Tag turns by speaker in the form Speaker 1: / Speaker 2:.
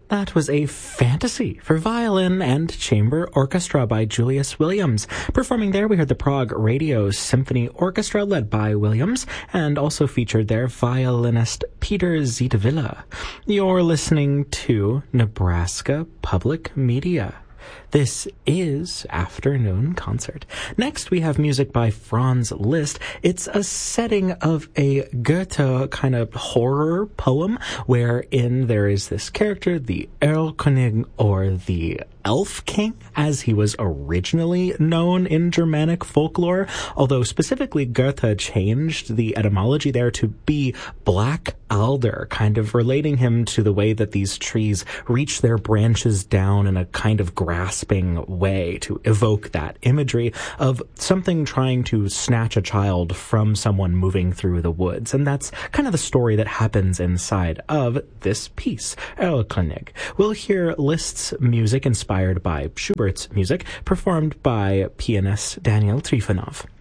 Speaker 1: That was a fantasy for violin and chamber orchestra by Julius Williams. Performing there, we heard the Prague Radio Symphony Orchestra led by Williams, and also featured their violinist Peter Zietevilla. You're listening to Nebraska Public Media. This is Afternoon Concert. Next, we have music by Franz Liszt. It's a setting of a Goethe kind of horror poem wherein there is this character, the Erlkönig, or the Elf King, as he was originally known in Germanic folklore, although specifically Goethe changed the etymology there to be black alder, kind of relating him to the way that these trees reach their branches down in a kind of grasping way to evoke that imagery of something trying to snatch a child from someone moving through the woods. And that's kind of the story that happens inside of this piece, Erlkönig. We'll hear Liszt's music inspired by Schubert's music, performed by pianist Daniel Trifonov.